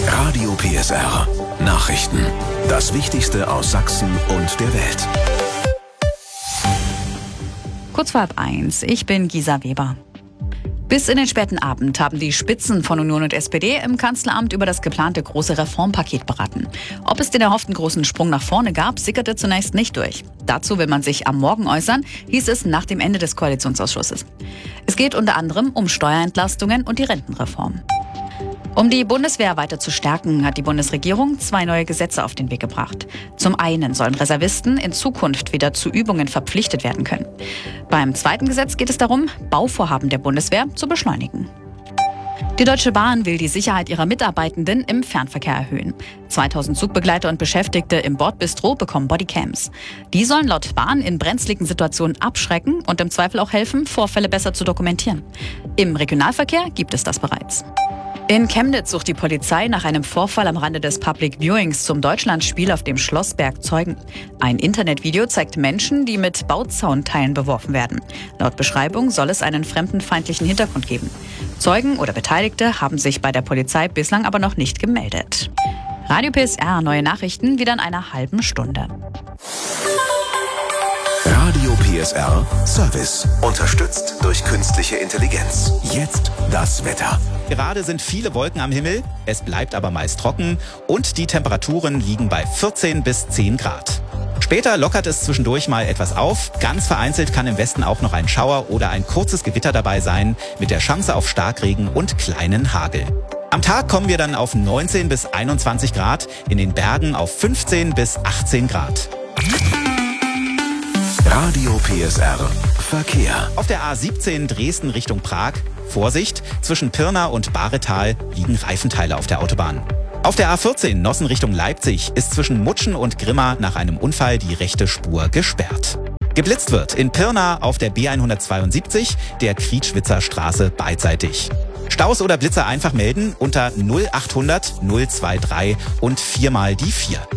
Radio PSR. Nachrichten. Das Wichtigste aus Sachsen und der Welt. Kurz vor 1:30. Ich bin Gisa Weber. Bis in den späten Abend haben die Spitzen von Union und SPD im Kanzleramt über das geplante große Reformpaket beraten. Ob es den erhofften großen Sprung nach vorne gab, sickerte zunächst nicht durch. Dazu will man sich am Morgen äußern, hieß es nach dem Ende des Koalitionsausschusses. Es geht unter anderem um Steuerentlastungen und die Rentenreform. Um die Bundeswehr weiter zu stärken, hat die Bundesregierung 2 neue Gesetze auf den Weg gebracht. Zum einen sollen Reservisten in Zukunft wieder zu Übungen verpflichtet werden können. Beim zweiten Gesetz geht es darum, Bauvorhaben der Bundeswehr zu beschleunigen. Die Deutsche Bahn will die Sicherheit ihrer Mitarbeitenden im Fernverkehr erhöhen. 2000 Zugbegleiter und Beschäftigte im Bordbistro bekommen Bodycams. Die sollen laut Bahn in brenzligen Situationen abschrecken und im Zweifel auch helfen, Vorfälle besser zu dokumentieren. Im Regionalverkehr gibt es das bereits. In Chemnitz sucht die Polizei nach einem Vorfall am Rande des Public Viewings zum Deutschlandspiel auf dem Schlossberg Zeugen. Ein Internetvideo zeigt Menschen, die mit Bauzaunteilen beworfen werden. Laut Beschreibung soll es einen fremdenfeindlichen Hintergrund geben. Zeugen oder Beteiligte haben sich bei der Polizei bislang aber noch nicht gemeldet. Radio PSR, neue Nachrichten wieder in einer halben Stunde. Radio PSR Service. Unterstützt durch künstliche Intelligenz. Jetzt das Wetter. Gerade sind viele Wolken am Himmel, es bleibt aber meist trocken und die Temperaturen liegen bei 14 bis 10 Grad. Später lockert es zwischendurch mal etwas auf. Ganz vereinzelt kann im Westen auch noch ein Schauer oder ein kurzes Gewitter dabei sein, mit der Chance auf Starkregen und kleinen Hagel. Am Tag kommen wir dann auf 19 bis 21 Grad, in den Bergen auf 15 bis 18 Grad. Radio PSR Verkehr. Auf der A17 Dresden Richtung Prag. Vorsicht, zwischen Pirna und Bahretal liegen Reifenteile auf der Autobahn. Auf der A14 Nossen Richtung Leipzig ist zwischen Mutschen und Grimma nach einem Unfall die rechte Spur gesperrt. Geblitzt wird in Pirna auf der B172 der Krietschwitzer Straße beidseitig. Staus oder Blitzer einfach melden unter 0800 023 und 4 mal die 4.